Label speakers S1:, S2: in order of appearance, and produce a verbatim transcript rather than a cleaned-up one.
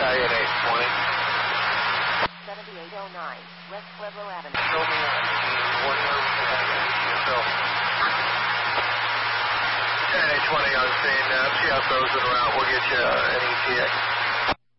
S1: Battalion eight twenty.
S2: seventy-eight oh nine, West Pueblo Avenue.
S1: Show me what yourself. ten eight twenty on scene. Uh, see how it goes in route. We'll get you uh, an E T A.